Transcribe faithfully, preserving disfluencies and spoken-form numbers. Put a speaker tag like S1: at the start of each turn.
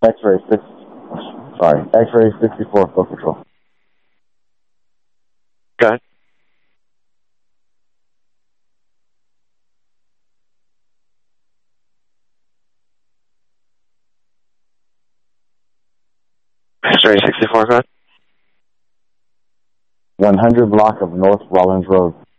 S1: X-ray six. Sorry, X-ray sixty-four. Full control.
S2: Go ahead. X-ray sixty-four. Go ahead.
S1: one hundred block of North Rollins Road.